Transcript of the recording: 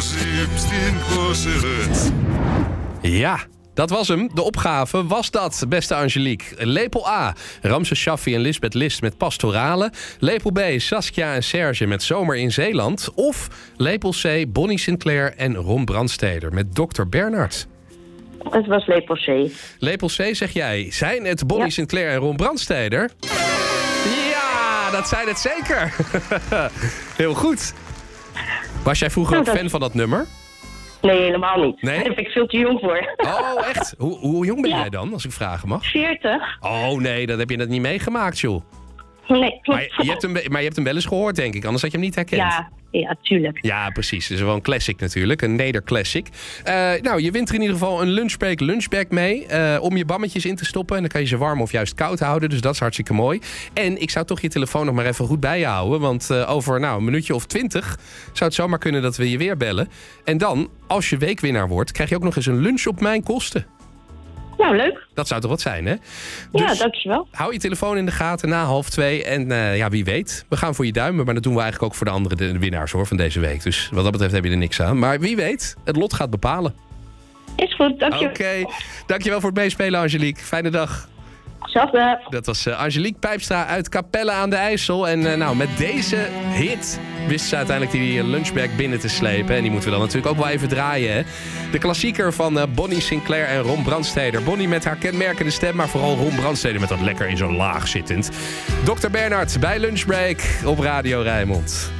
Ja, dat was hem. De opgave was dat, beste Angelique. Lepel A, Ramses Shaffi en Lisbeth List met Pastorale. Lepel B, Saskia en Serge met Zomer in Zeeland. Of lepel C, Bonnie Sinclair en Ron Brandsteder met Dr. Bernhard. Het was lepel C. Lepel C, zeg jij. Zijn het Bonnie Sinclair en Ron Brandsteder? Ja, dat zijn het zeker. Heel goed. Was jij vroeger ook fan van dat nummer? Nee, helemaal niet. Nee? Daar ben ik veel te jong voor. Oh, echt? Hoe jong ben jij dan, als ik vragen mag? 40. Oh nee, dat heb je net niet meegemaakt, joh. Nee, klopt. Maar je hebt hem wel eens gehoord, denk ik. Anders had je hem niet herkend. Ja, tuurlijk. Ja, precies. Het is wel een classic natuurlijk. Een nederclassic. Nou, je wint er in ieder geval een lunchbreak lunchbag mee. Om je bammetjes in te stoppen. En dan kan je ze warm of juist koud houden. Dus dat is hartstikke mooi. En ik zou toch je telefoon nog maar even goed bij je houden. Want over een minuutje of 20 zou het zomaar kunnen dat we je weer bellen. En dan, als je weekwinnaar wordt, krijg je ook nog eens een lunch op mijn kosten. Nou, leuk. Dat zou toch wat zijn, hè? Ja, Dus dankjewel. hou je telefoon in de gaten na 1:30. En wie weet, we gaan voor je duimen. Maar dat doen we eigenlijk ook voor de andere winnaars hoor, van deze week. Dus wat dat betreft heb je er niks aan. Maar wie weet, het lot gaat bepalen. Is goed, dankjewel. Oké, dankjewel voor het meespelen, Angelique. Fijne dag. Zelfde. Dat was Angelique Pijpstra uit Capelle aan de IJssel. En met deze hit wist ze uiteindelijk die lunchbag binnen te slepen. En die moeten we dan natuurlijk ook wel even draaien. Hè? De klassieker van Bonnie Sinclair en Ron Brandsteder. Bonnie met haar kenmerkende stem, maar vooral Ron Brandsteder met dat lekker in zo'n laag zittend. Dr. Bernhard bij Lunchbreak op Radio Rijnmond.